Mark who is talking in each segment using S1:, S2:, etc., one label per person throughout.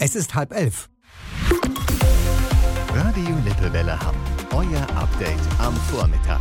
S1: Es ist 10:30.
S2: Radio Lippewelle Hamm. Euer Update am Vormittag.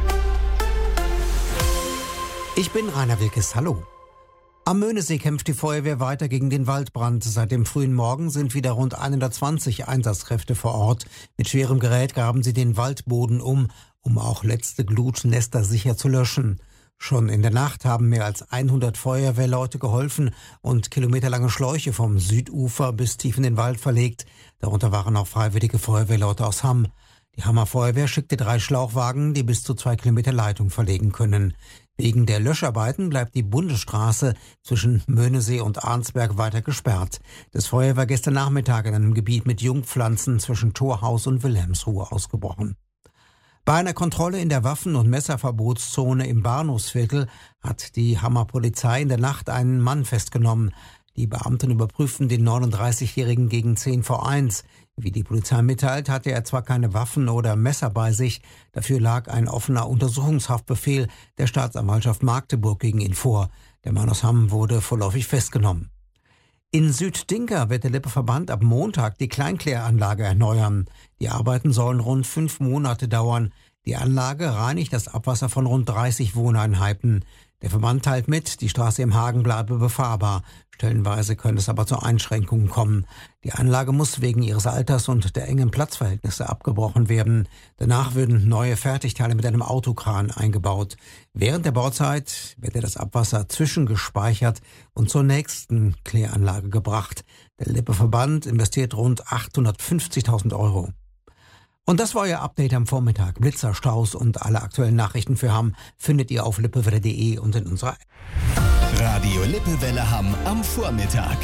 S1: Ich bin Rainer Wilkes. Hallo. Am Möhnesee kämpft die Feuerwehr weiter gegen den Waldbrand. Seit dem frühen Morgen sind wieder rund 120 Einsatzkräfte vor Ort. Mit schwerem Gerät graben sie den Waldboden um auch letzte Glutnester sicher zu löschen. Schon in der Nacht haben mehr als 100 Feuerwehrleute geholfen und kilometerlange Schläuche vom Südufer bis tief in den Wald verlegt. Darunter waren auch freiwillige Feuerwehrleute aus Hamm. Die Hammer Feuerwehr schickte 3 Schlauchwagen, die bis zu 2 Kilometer Leitung verlegen können. Wegen der Löscharbeiten bleibt die Bundesstraße zwischen Möhnesee und Arnsberg weiter gesperrt. Das Feuer war gestern Nachmittag in einem Gebiet mit Jungpflanzen zwischen Torhaus und Wilhelmsruhe ausgebrochen. Bei einer Kontrolle in der Waffen- und Messerverbotszone im Bahnhofsviertel hat die Hammer Polizei in der Nacht einen Mann festgenommen. Die Beamten überprüften den 39-Jährigen gegen 10 vor 1. Wie die Polizei mitteilt, hatte er zwar keine Waffen oder Messer bei sich, dafür lag ein offener Untersuchungshaftbefehl der Staatsanwaltschaft Magdeburg gegen ihn vor. Der Mann aus Hamm wurde vorläufig festgenommen. In Süddinka wird der Lippe-Verband ab Montag die Kleinkläranlage erneuern. Die Arbeiten sollen rund 5 Monate dauern. Die Anlage reinigt das Abwasser von rund 30 Wohneinheiten. Der Verband teilt mit, die Straße im Hagen bleibe befahrbar. Stellenweise könnte es aber zu Einschränkungen kommen. Die Anlage muss wegen ihres Alters und der engen Platzverhältnisse abgebrochen werden. Danach würden neue Fertigteile mit einem Autokran eingebaut. Während der Bauzeit werde das Abwasser zwischengespeichert und zur nächsten Kläranlage gebracht. Der Lippe-Verband investiert rund 850.000 Euro. Und das war Euer Update am Vormittag. Blitzer, Staus und alle aktuellen Nachrichten für Hamm findet ihr auf lippewelle.de und in unserer App.
S2: Radio Lippewelle Hamm am Vormittag.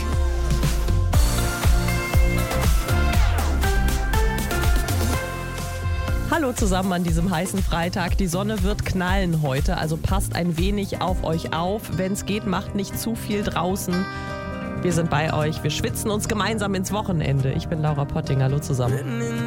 S3: Hallo zusammen an diesem heißen Freitag. Die Sonne wird knallen heute, also passt ein wenig auf euch auf. Wenn es geht, macht nicht zu viel draußen. Wir sind bei euch, wir schwitzen uns gemeinsam ins Wochenende. Ich bin Laura Potting, hallo zusammen.